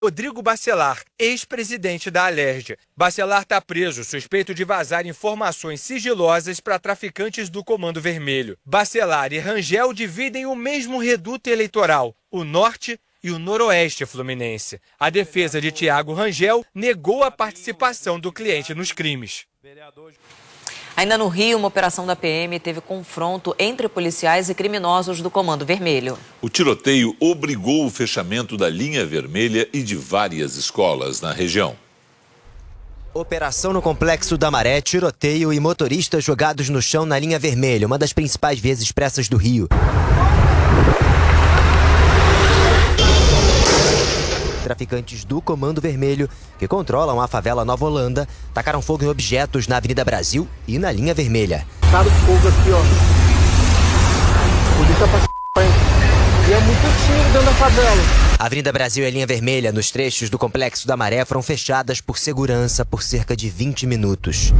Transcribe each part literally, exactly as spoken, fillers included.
Rodrigo Bacelar, ex-presidente da Alerj. Bacelar está preso, suspeito de vazar informações sigilosas para traficantes do Comando Vermelho. Bacelar e Rangel dividem o mesmo reduto eleitoral, o Norte e o Noroeste Fluminense. A defesa de Thiago Rangel negou a participação do cliente nos crimes. Ainda no Rio, uma operação da P M teve confronto entre policiais e criminosos do Comando Vermelho. O tiroteio obrigou o fechamento da linha vermelha e de várias escolas na região. Operação no Complexo da Maré, tiroteio e motoristas jogados no chão na linha vermelha, uma das principais vias expressas do Rio. Traficantes do Comando Vermelho, que controlam a favela Nova Holanda, tacaram fogo em objetos na Avenida Brasil e na linha vermelha. Tá o fogo aqui, ó. Polícia pra e é muito tiro dentro da favela. A Avenida Brasil e a linha vermelha, nos trechos do Complexo da Maré, foram fechadas por segurança por cerca de vinte minutos.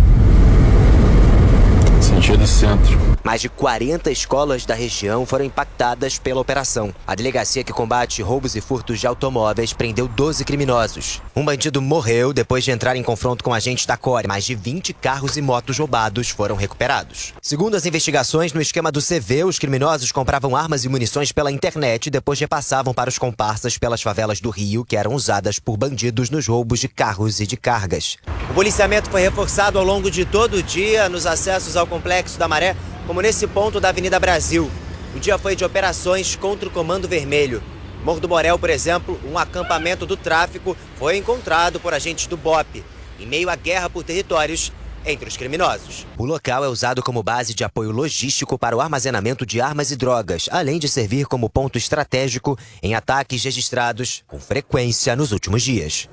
Sentido centro. Mais de quarenta escolas da região foram impactadas pela operação. A delegacia que combate roubos e furtos de automóveis prendeu doze criminosos. Um bandido morreu depois de entrar em confronto com agentes da Core. Mais de vinte carros e motos roubados foram recuperados. Segundo as investigações, no esquema do C V, os criminosos compravam armas e munições pela internet e depois repassavam para os comparsas pelas favelas do Rio, que eram usadas por bandidos nos roubos de carros e de cargas. O policiamento foi reforçado ao longo de todo o dia nos acessos ao Complexo da Maré, como nesse ponto da Avenida Brasil. O dia foi de operações contra o Comando Vermelho. Morro do Borel, por exemplo, um acampamento do tráfico foi encontrado por agentes do B O P, em meio à guerra por territórios entre os criminosos. O local é usado como base de apoio logístico para o armazenamento de armas e drogas, além de servir como ponto estratégico em ataques registrados com frequência nos últimos dias.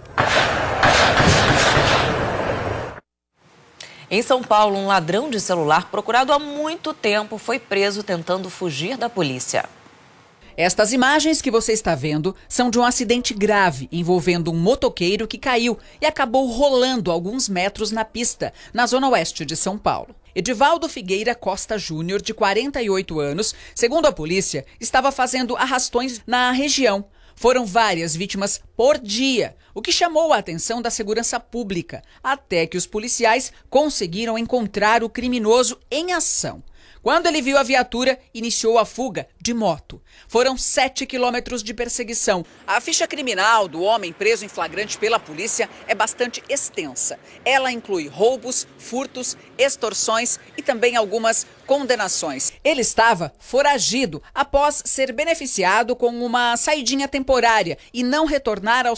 Em São Paulo, um ladrão de celular procurado há muito tempo foi preso tentando fugir da polícia. Estas imagens que você está vendo são de um acidente grave envolvendo um motoqueiro que caiu e acabou rolando alguns metros na pista, na zona oeste de São Paulo. Edivaldo Figueira Costa Júnior, de quarenta e oito anos, segundo a polícia, estava fazendo arrastões na região. Foram várias vítimas por dia, o que chamou a atenção da segurança pública, até que os policiais conseguiram encontrar o criminoso em ação. Quando ele viu a viatura, iniciou a fuga de moto. Foram sete quilômetros de perseguição. A ficha criminal do homem preso em flagrante pela polícia é bastante extensa. Ela inclui roubos, furtos, extorsões e também algumas condenações. Ele estava foragido após ser beneficiado com uma saidinha temporária e não retornar ao